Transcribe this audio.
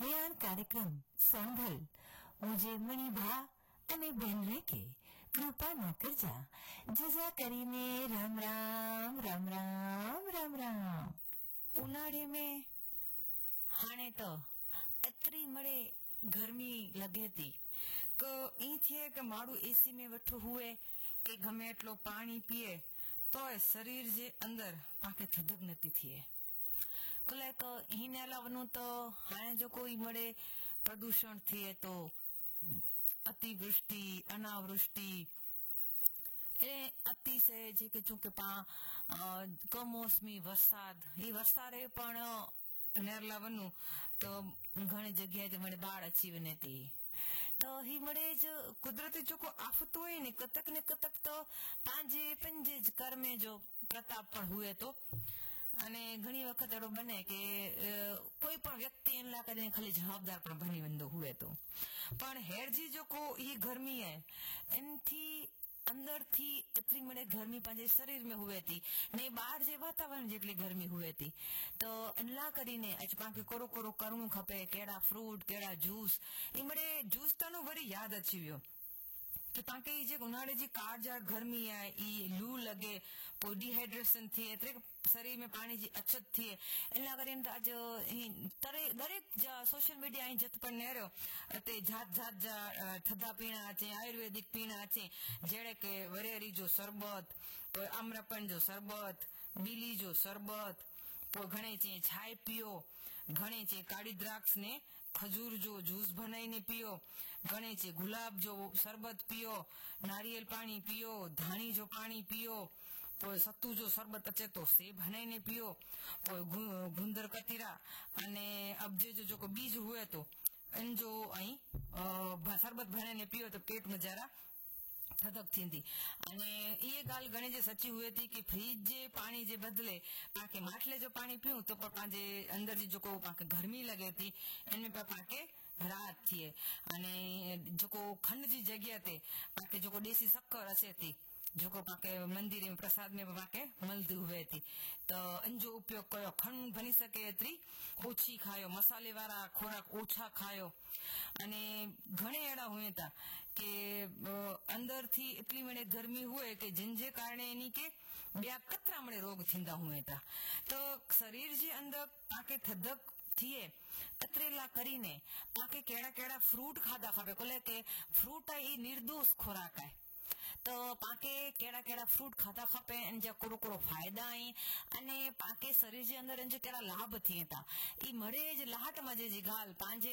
रियाण कार्यक्रम सौंधल मुझे मणिभा અને બેન રે કે કૃપા ન કરજા જજા કરીને રામ રામ રામ રામ રામ રામ। उनाड़े में हाणे तो एतरी मड़े गर्मी लगे थी तो ई थे कि मारू एसी में वठो हुए कि गमे एटलो पानी पिए तो शरीर जे अंदर पाके थधक नती थिए कले तो हिने अलावनु तो हाणे जो कोई मड़े प्रदूषण थिए तो अतिवृष्टि अनावृष्टि अतिशय जेके चूंकि कमोसमी वरसाद ये वरसादे पण नेरला वनु तो घणी जगह ते मणे बाढ़ अची वने थी तो ही मड़े जो कुदरती जो को आफत हुए ने कतक तो पांजे पंजे कर में जो प्रताप पण हुए तो अने घणी वखत एड़ो बने के कोई पण व्यक्ति इन ला कदे खाली जवाबदार पण बनी वंदो हुए तो पण हेरजी जो को ये गर्मी है इनथी अंदर थी इतनी मड़े गर्मी पांजे शरीर में हुए थी ने बाहर जे वातावरण जेटली गर्मी हुए थी तो इनला करीने अज पाके कोरो कोरो करणु खपे केड़ा फ्रूट केड़ा जूस ई मड़े जूस तनो वरी याद अची वियो तो ताके जे उनाड़े जी कारजार गर्मी है ई लू लगे पो डिहाइड्रेशन थी एतरे शरीर में पानी जी अछत थी इनला करीने तो आज दरेक सोशल मीडिया ही जत पर नेरो ते जात जात जा थदा पीना अचे आयुर्वेदिक पीना अचे जेड़े के वरेरी जो शरबत आम्रपन जो शरबत बीली जो शरबत घणे चे चाय पियो घणे चे काड़ी द्राक्ष ने खजूर जो जूस बनाई ने पियो घणे चे गुलाब जो शरबत पियो नारियल पानी पियो धानी जो पानी पियो सत्तू जो शरबत अचे तो से बनाई ने पियो गुंदर कतीरा अने अबजे जो को बीज हुए तो इन जो आई शरबत बनाई ने पियो तो पेट में जरा थधक थींदी अने ये गाल घणी जे सची हुए थी कि फ्रिज जे पानी जे बदले पाके माटले जो पानी पीऊं तो पांजे अंदर जी जो को पाके गर्मी लगे थी इनमें पाके राहत थिए अने जो को खंड जी जगह ते पाके जो को देसी शक्कर असे थी जो को पाके मंदिर में प्रसाद में पाके मलती हुए थी तो इनजो उपयोग कयो खंड बनी सके एतरी ओछी खायो मसाले वाला खोराक ओछा खायो अने घणे एड़ा हुए था के अंदर थी इतनी मणे गर्मी हुए कि जिनजे कारणे इनी के बिया कतरा मणे रोग थिंदा हुए था तो शरीर जी अंदर पाके थधक थिए अतरेला करीने पाके केड़ा केड़ा फ्रूट खादा खपे कोले के फ्रूट ई निर्दोष खोराक है तो पाके केड़ा केड़ा फ्रूट खाता खपे इन जा कोड़ो कोड़ो फायदा आई अने पाके शरीर जे अंदर इन जे केड़ा लाभ थिए था ई मड़े जे लाहट मजे जी गाल पांजे